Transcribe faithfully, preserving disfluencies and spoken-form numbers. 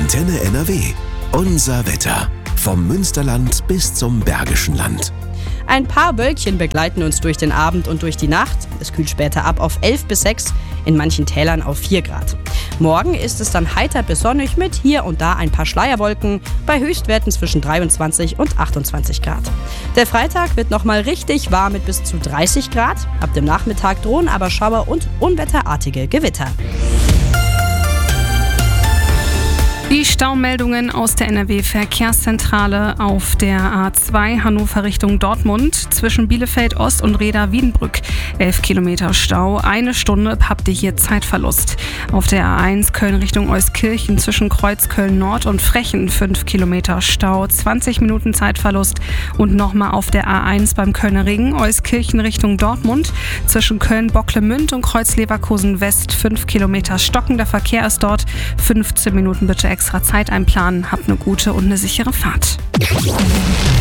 Antenne N R W. Unser Wetter. Vom Münsterland bis zum Bergischen Land. Ein paar Wölkchen begleiten uns durch den Abend und durch die Nacht. Es kühlt später ab auf elf bis sechs, in manchen Tälern auf vier Grad. Morgen ist es dann heiter bis sonnig mit hier und da ein paar Schleierwolken bei Höchstwerten zwischen dreiundzwanzig und achtundzwanzig Grad. Der Freitag wird nochmal richtig warm mit bis zu dreißig Grad. Ab dem Nachmittag drohen aber Schauer und unwetterartige Gewitter. Die Staumeldungen aus der N R W-Verkehrszentrale auf der A zwei Hannover Richtung Dortmund zwischen Bielefeld Ost und Reda-Wiedenbrück. elf Kilometer Stau, eine Stunde habt ihr hier Zeitverlust. Auf der A eins Köln Richtung Euskirchen zwischen Kreuzköln Nord und Frechen fünf Kilometer Stau, zwanzig Minuten Zeitverlust. Und nochmal auf der A eins beim Kölner Ring Euskirchen Richtung Dortmund zwischen Köln-Bocklemünd und Kreuz-Leverkusen West fünf Kilometer stockender Verkehr ist dort. fünfzehn Minuten bitte extra Zeit einplanen. Habt eine gute und eine sichere Fahrt.